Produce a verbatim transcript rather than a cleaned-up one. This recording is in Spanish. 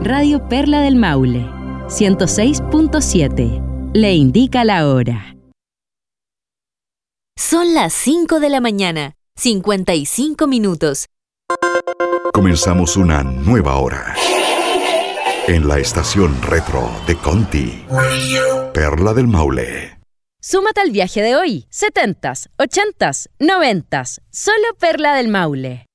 Radio Perla del Maule, ciento seis punto siete. Le indica la hora. Son las cinco de la mañana, cincuenta y cinco minutos. Comenzamos una nueva hora en la estación retro de Conti, Perla del Maule. Súmate al viaje de hoy, setentas, ochentas, noventas, solo Perla del Maule.